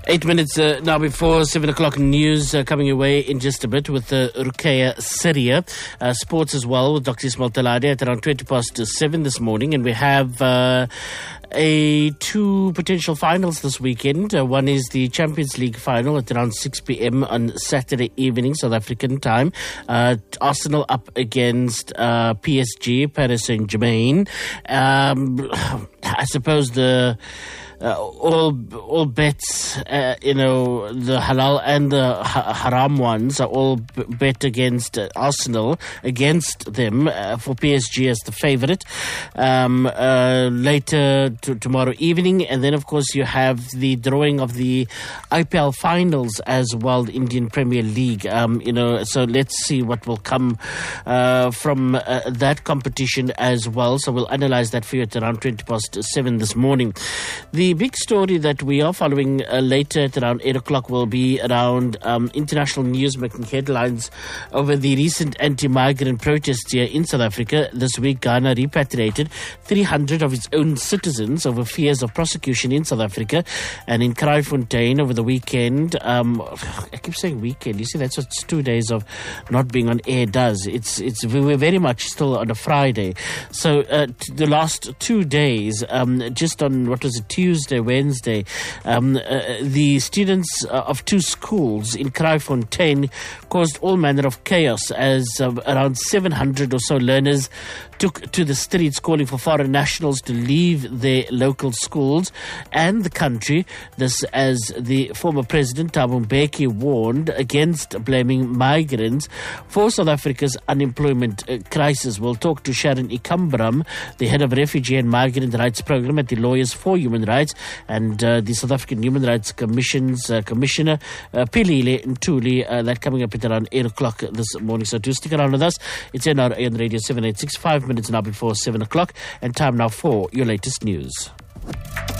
8 minutes now before 7 o'clock news coming your way in just a bit with Ruqayya Syria. Sports as well with Dr. Ismail Talade at around 7 this morning. And we have two potential finals this weekend. One is the Champions League final at around 6 p.m. on Saturday evening, South African time. Arsenal up against PSG, Paris Saint-Germain. I suppose all bets, the halal and the haram ones are all bet against Arsenal, against them for PSG as the favourite later tomorrow evening. And then, of course, you have the drawing of the IPL finals as well, the Indian Premier League. So let's see what will come from that competition as well. So we'll analyse that for you at around 7 this morning. The big story that we are following later at around 8 o'clock will be around international news making headlines over the recent anti-migrant protests here in South Africa. This week, Ghana repatriated 300 of its own citizens over fears of prosecution in South Africa. And in Kraaifontein over the weekend, I keep saying weekend, you see, that's what 2 days of not being on air does. We're very much still on a Friday. So the last 2 days, just on, Tuesday, Wednesday, the students of two schools in Kraaifontein caused all manner of chaos as around 700 or so learners took to the streets calling for foreign nationals to leave their local schools and the country. This as the former president Thabo Mbeki warned against blaming migrants for South Africa's unemployment crisis. We'll talk to Sharon Ikambram, the head of Refugee and Migrant Rights Program at the Lawyers for Human Rights, and the South African Human Rights Commission's Commissioner Pilile Ntuli. That coming up at around 8 o'clock this morning. So do stick around with us. It's NRA on Radio 786, 5 minutes now before 7 o'clock, and time now for your latest news.